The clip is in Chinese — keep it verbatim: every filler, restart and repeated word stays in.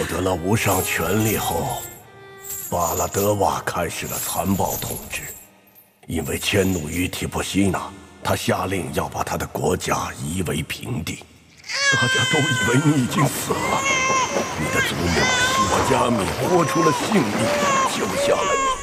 获得了无上权力后，巴拉德瓦开始了残暴统治。因为迁怒于提婆西娜，他下令要把他的国家夷为平地。大家都以为你已经死了，你的祖母西瓦加米豁出了性命，救下了你。